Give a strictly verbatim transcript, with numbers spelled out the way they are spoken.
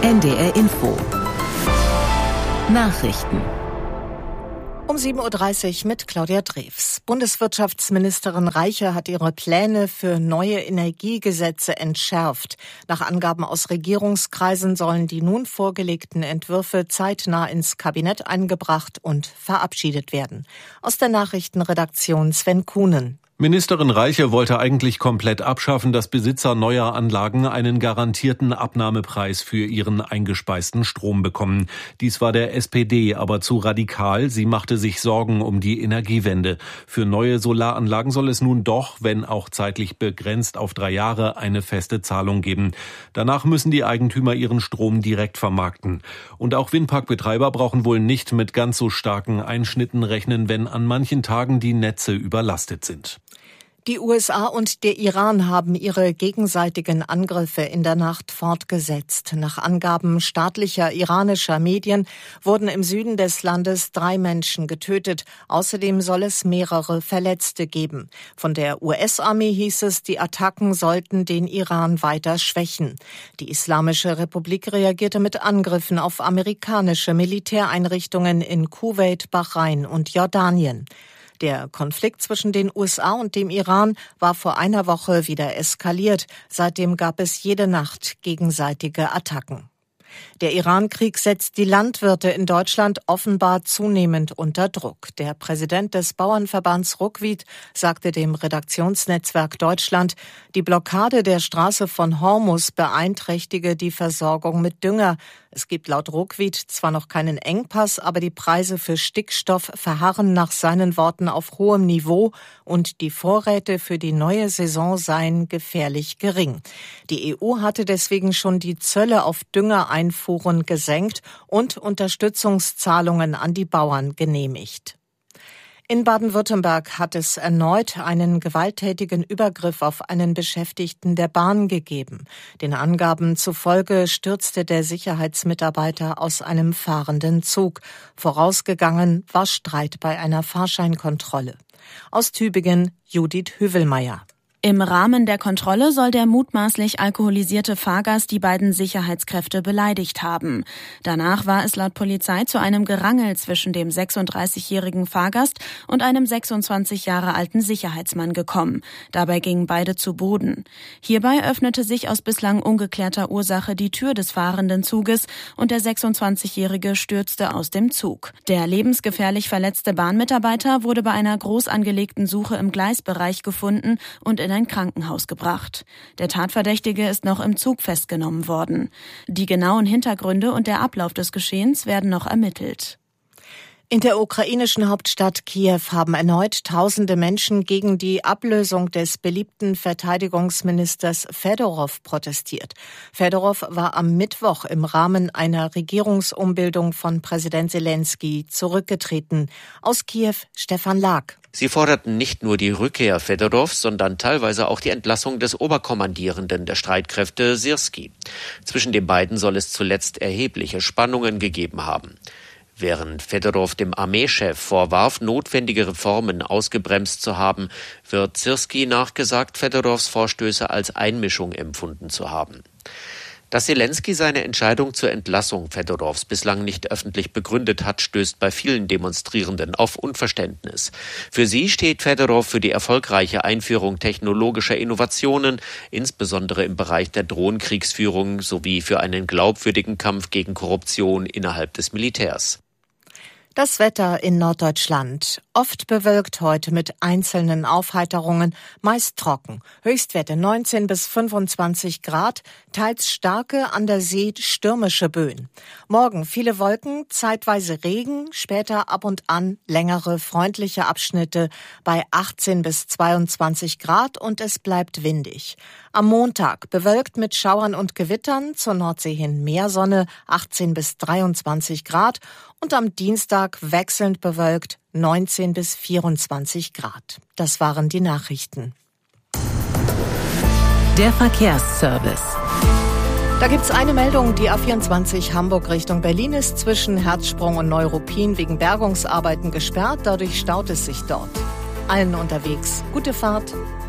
N D R Info Nachrichten um sieben Uhr dreißig mit Claudia Drews. Bundeswirtschaftsministerin Reiche hat ihre Pläne für neue Energiegesetze entschärft. Nach Angaben aus Regierungskreisen sollen die nun vorgelegten Entwürfe zeitnah ins Kabinett eingebracht und verabschiedet werden. Aus der Nachrichtenredaktion Sven Kuhnen. Ministerin Reiche wollte eigentlich komplett abschaffen, dass Besitzer neuer Anlagen einen garantierten Abnahmepreis für ihren eingespeisten Strom bekommen. Dies war der S P D aber zu radikal. Sie machte sich Sorgen um die Energiewende. Für neue Solaranlagen soll es nun doch, wenn auch zeitlich begrenzt auf drei Jahre, eine feste Zahlung geben. Danach müssen die Eigentümer ihren Strom direkt vermarkten. Und auch Windparkbetreiber brauchen wohl nicht mit ganz so starken Einschnitten rechnen, wenn an manchen Tagen die Netze überlastet sind. Die U S A und der Iran haben ihre gegenseitigen Angriffe in der Nacht fortgesetzt. Nach Angaben staatlicher iranischer Medien wurden im Süden des Landes drei Menschen getötet. Außerdem soll es mehrere Verletzte geben. Von der U S-Armee hieß es, die Attacken sollten den Iran weiter schwächen. Die Islamische Republik reagierte mit Angriffen auf amerikanische Militäreinrichtungen in Kuwait, Bahrain und Jordanien. Der Konflikt zwischen den U S A und dem Iran war vor einer Woche wieder eskaliert. Seitdem gab es jede Nacht gegenseitige Attacken. Der Iran-Krieg setzt die Landwirte in Deutschland offenbar zunehmend unter Druck. Der Präsident des Bauernverbands Ruckwied sagte dem Redaktionsnetzwerk Deutschland, die Blockade der Straße von Hormus beeinträchtige die Versorgung mit Dünger. Es gibt laut Ruckwied zwar noch keinen Engpass, aber die Preise für Stickstoff verharren nach seinen Worten auf hohem Niveau und die Vorräte für die neue Saison seien gefährlich gering. Die E U hatte deswegen schon die Zölle auf Düngereinfuhren gesenkt und Unterstützungszahlungen an die Bauern genehmigt. In Baden-Württemberg hat es erneut einen gewalttätigen Übergriff auf einen Beschäftigten der Bahn gegeben. Den Angaben zufolge stürzte der Sicherheitsmitarbeiter aus einem fahrenden Zug. Vorausgegangen war Streit bei einer Fahrscheinkontrolle. Aus Tübingen Judith Hüvelmeier. Im Rahmen der Kontrolle soll der mutmaßlich alkoholisierte Fahrgast die beiden Sicherheitskräfte beleidigt haben. Danach war es laut Polizei zu einem Gerangel zwischen dem sechsunddreißigjährigen Fahrgast und einem sechsundzwanzig Jahre alten Sicherheitsmann gekommen. Dabei gingen beide zu Boden. Hierbei öffnete sich aus bislang ungeklärter Ursache die Tür des fahrenden Zuges und der sechsundzwanzigjährige stürzte aus dem Zug. Der lebensgefährlich verletzte Bahnmitarbeiter wurde bei einer groß angelegten Suche im Gleisbereich gefunden und in ein Krankenhaus gebracht. Der Tatverdächtige ist noch im Zug festgenommen worden. Die genauen Hintergründe und der Ablauf des Geschehens werden noch ermittelt. In der ukrainischen Hauptstadt Kiew haben erneut tausende Menschen gegen die Ablösung des beliebten Verteidigungsministers Fedorow protestiert. Fedorow war am Mittwoch im Rahmen einer Regierungsumbildung von Präsident Zelensky zurückgetreten. Aus Kiew Stefan Lag. Sie forderten nicht nur die Rückkehr Fedorows, sondern teilweise auch die Entlassung des Oberkommandierenden der Streitkräfte Syrski. Zwischen den beiden soll es zuletzt erhebliche Spannungen gegeben haben. Während Fedorow dem Armeechef vorwarf, notwendige Reformen ausgebremst zu haben, wird Syrski nachgesagt, Fedorows Vorstöße als Einmischung empfunden zu haben. Dass Zelensky seine Entscheidung zur Entlassung Fedorows bislang nicht öffentlich begründet hat, stößt bei vielen Demonstrierenden auf Unverständnis. Für sie steht Fedorow für die erfolgreiche Einführung technologischer Innovationen, insbesondere im Bereich der Drohnenkriegsführung, sowie für einen glaubwürdigen Kampf gegen Korruption innerhalb des Militärs. Das Wetter in Norddeutschland. Oft bewölkt heute mit einzelnen Aufheiterungen, meist trocken. Höchstwerte neunzehn bis fünfundzwanzig Grad, teils starke, an der See stürmische Böen. Morgen viele Wolken, zeitweise Regen, später ab und an längere freundliche Abschnitte bei achtzehn bis zweiundzwanzig Grad und es bleibt windig. Am Montag bewölkt mit Schauern und Gewittern, zur Nordsee hin mehr Sonne, achtzehn bis dreiundzwanzig Grad und am Dienstag wechselnd bewölkt, neunzehn bis vierundzwanzig Grad. Das waren die Nachrichten. Der Verkehrsservice. Da gibt's eine Meldung, die A vierundzwanzig Hamburg Richtung Berlin ist zwischen Herzsprung und Neuruppin wegen Bergungsarbeiten gesperrt. Dadurch staut es sich dort. Allen unterwegs gute Fahrt.